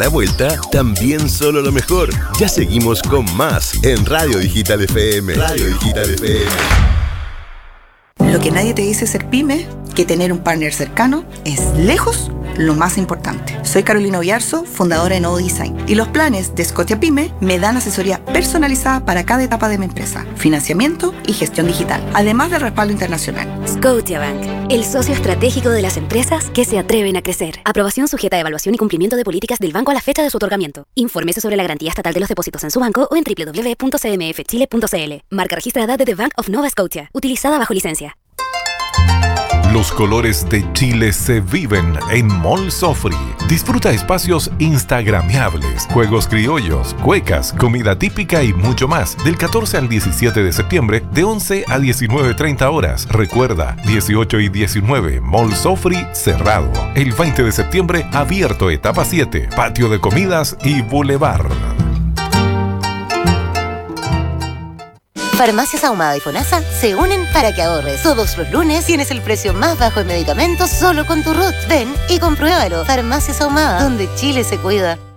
la vuelta, también solo lo mejor. Ya seguimos con más en Radio Digital FM. Radio Digital FM. Lo que nadie te dice ser pyme, que tener un partner cercano es lejos lo más importante. Soy Carolina Oyarzo, fundadora de Nodo Design, y los planes de Scotia Pyme me dan asesoría personalizada para cada etapa de mi empresa, financiamiento y gestión digital, además del respaldo internacional. Scotiabank, el socio estratégico de las empresas que se atreven a crecer. Aprobación sujeta a evaluación y cumplimiento de políticas del banco a la fecha de su otorgamiento. Infórmese sobre la garantía estatal de los depósitos en su banco o en www.cmfchile.cl. Marca registrada de The Bank of Nova Scotia, utilizada bajo licencia. Los colores de Chile se viven en Mall Sofri. Disfruta espacios instagramiables, juegos criollos, cuecas, comida típica y mucho más. Del 14 al 17 de septiembre, de 11 a 19:30 horas. Recuerda, 18 y 19, Mall Sofri cerrado. El 20 de septiembre, abierto etapa 7, patio de comidas y boulevard. Farmacias Ahumada y FONASA se unen para que ahorres. Todos los lunes tienes el precio más bajo en medicamentos solo con tu RUT. Ven y compruébalo. Farmacias Ahumada, donde Chile se cuida.